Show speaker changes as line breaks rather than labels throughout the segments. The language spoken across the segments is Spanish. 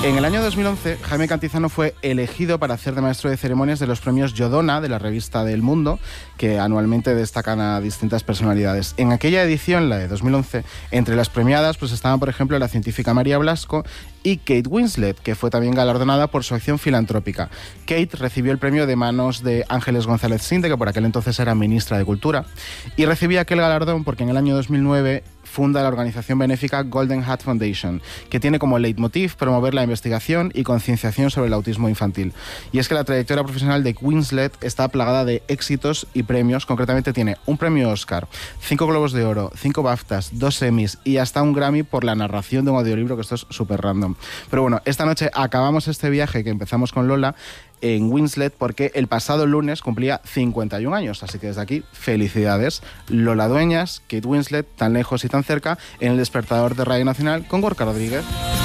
En el año 2011, Jaime Cantizano fue elegido para hacer de maestro de ceremonias de los premios Yodona de la revista del Mundo, que anualmente destacan a distintas personalidades. En aquella edición, la de 2011, entre las premiadas pues estaban, por ejemplo, la científica María Blasco y Kate Winslet, que fue también galardonada por su acción filantrópica. Kate recibió el premio de manos de Ángeles González Sinde, que por aquel entonces era ministra de Cultura, y recibía aquel galardón porque en el año 2009 funda la organización benéfica Golden Hat Foundation, que tiene como leitmotiv promover la investigación y concienciación sobre el autismo infantil. Y es que la trayectoria profesional de Winslet está plagada de éxitos y premios. Concretamente tiene un premio Oscar, 5 Globos de Oro, 5 BAFTAs, 2 Emmys y hasta un Grammy por la narración de un audiolibro, que esto es súper random. Pero bueno, esta noche acabamos este viaje que empezamos con Lola en Winslet porque el pasado lunes cumplía 51 años, así que desde aquí, felicidades. Lola Dueñas, Kate Winslet, tan lejos y tan cerca, en el despertador de Radio Nacional con Gorka Rodríguez.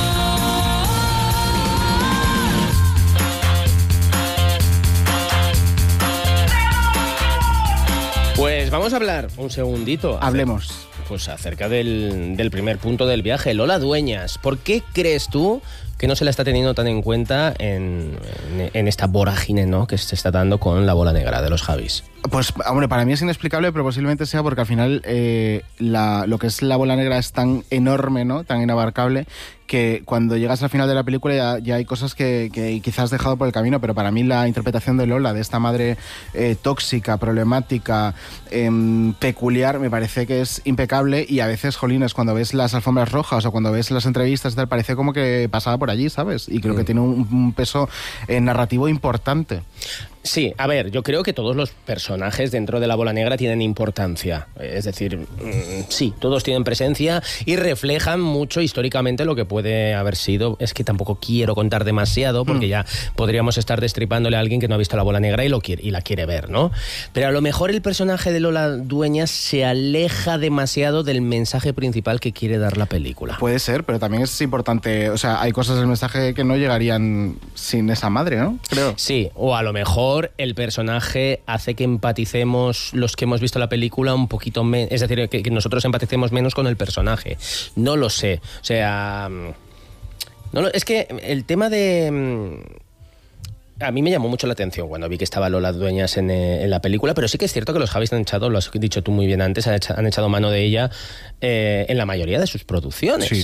Pues vamos a hablar un segundito.
Hablemos.
Pues acerca del primer punto del viaje, Lola Dueñas. ¿Por qué crees tú que no se la está teniendo tan en cuenta en esta vorágine, ¿no?, que se está dando con la bola negra de los Javis?
Pues, hombre, para mí es inexplicable, pero posiblemente sea porque al final lo que es la bola negra es tan enorme, ¿no?, tan inabarcable, que cuando llegas al final de la película ya hay cosas que quizás has dejado por el camino, pero para mí la interpretación de Lola, de esta madre tóxica, problemática, peculiar, me parece que es impecable. Y a veces, jolines, cuando ves las alfombras rojas o cuando ves las entrevistas y tal, parece como que pasaba por allí, ¿sabes? Y creo que tiene un peso narrativo importante.
Sí, a ver, yo creo que todos los personajes dentro de la bola negra tienen importancia. Es decir, sí, todos tienen presencia y reflejan mucho históricamente lo que puede haber sido. Es que tampoco quiero contar demasiado porque ya podríamos estar destripándole a alguien que no ha visto la bola negra y la quiere ver, ¿no? Pero a lo mejor el personaje de Lola Dueñas se aleja demasiado del mensaje principal que quiere dar la película.
Puede ser, pero también es importante, o sea, hay cosas del mensaje que no llegarían sin esa madre, ¿no? Creo.
Sí, o a lo mejor el personaje hace que empaticemos los que hemos visto la película un poquito menos, es decir, que nosotros empaticemos menos con el personaje. No lo sé. O sea, es que el tema de... A mí me llamó mucho la atención cuando vi que estaba Lola Dueñas en la película, pero sí que es cierto que los Javis han echado, lo has dicho tú muy bien antes, han echado mano de ella en la mayoría de sus producciones.
Sí.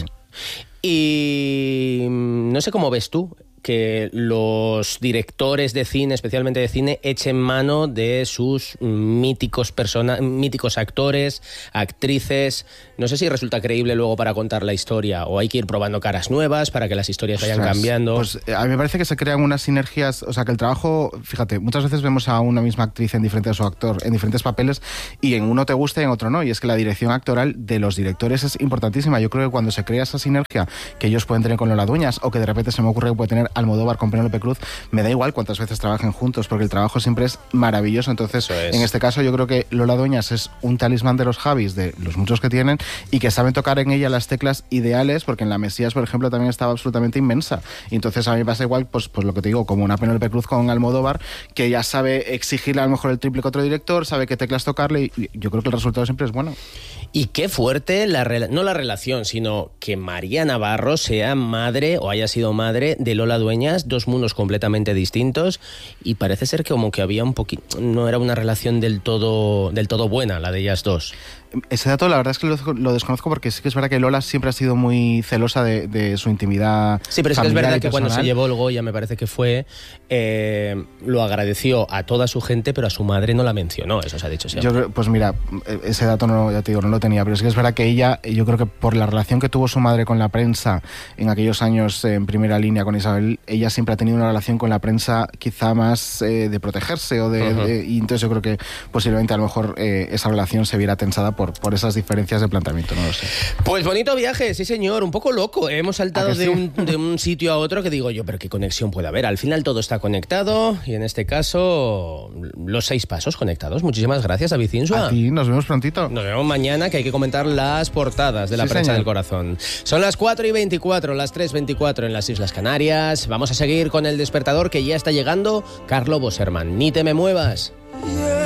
Y no sé cómo ves tú que los directores de cine, especialmente de cine, echen mano de sus míticos actores, actrices. No sé si resulta creíble luego para contar la historia o hay que ir probando caras nuevas para que las historias vayan cambiando.
Pues a mí me parece que se crean unas sinergias, o sea, que el trabajo, fíjate, muchas veces vemos a una misma actriz en diferentes, o actor en diferentes papeles, y en uno te gusta y en otro no, y es que la dirección actoral de los directores es importantísima. Yo creo que cuando se crea esa sinergia que ellos pueden tener con Lola Dueñas, o que de repente se me ocurre que puede tener Almodóvar con Penélope Cruz, me da igual cuántas veces trabajen juntos, porque el trabajo siempre es maravilloso. Entonces, en este caso yo creo que Lola Dueñas es un talismán de los Javis, de los muchos que tienen, y que saben tocar en ella las teclas ideales, porque en La Mesías, por ejemplo, también estaba absolutamente inmensa. Y entonces a mí me pasa igual, pues lo que te digo, como una Penélope Cruz con Almodóvar, que ya sabe exigirle a lo mejor el triple que otro director, sabe qué teclas tocarle, y yo creo que el resultado siempre es bueno.
Y qué fuerte, no la relación, sino que María Navarro sea madre o haya sido madre de Lola Dueñas, dos mundos completamente distintos, y parece ser que como que había un poquito, no era una relación del todo buena la de ellas dos.
Ese dato la verdad es que lo desconozco, porque sí que es verdad que Lola siempre ha sido muy celosa de su intimidad.
Sí, pero es que es verdad que cuando se llevó el Goya, me parece que fue, lo agradeció a toda su gente, pero a su madre no la mencionó, eso se ha dicho siempre.
Pues mira, ese dato no, ya te digo, no lo tenía, pero sí que es verdad que ella, yo creo que por la relación que tuvo su madre con la prensa en aquellos años en primera línea con Isabel, ella siempre ha tenido una relación con la prensa quizá más de protegerse y entonces yo creo que posiblemente a lo mejor esa relación se viera tensada por esas diferencias de planteamiento, no lo sé.
Pues bonito viaje, sí señor, un poco loco, ¿eh? Hemos saltado de un sitio a otro que digo yo, pero qué conexión puede haber. Al final todo está conectado y en este caso los 6 pasos conectados. Muchísimas gracias, David Insua.
A ti, nos vemos prontito.
Nos vemos mañana, que hay que comentar las portadas de la prensa del corazón. Son las 4:24, las 3:24 en las Islas Canarias. Vamos a seguir con el despertador que ya está llegando, Carlo Boserman. Ni te me muevas.